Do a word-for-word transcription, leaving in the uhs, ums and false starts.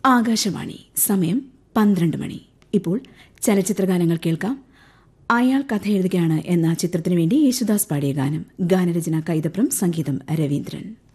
ആകാശവാണി. സമയം പന്ത്രണ്ട് മണി. ഇപ്പോൾ ചലച്ചിത്രഗാനങ്ങൾ കേൾക്കാം. അയാൾ കഥ എഴുതുകയാണ് എന്ന ചിത്രത്തിനു വേണ്ടി യേശുദാസ് പാടിയ ഗാനം. ഗാനരചന കൈതപ്രം, സംഗീതം രവീന്ദ്രൻ.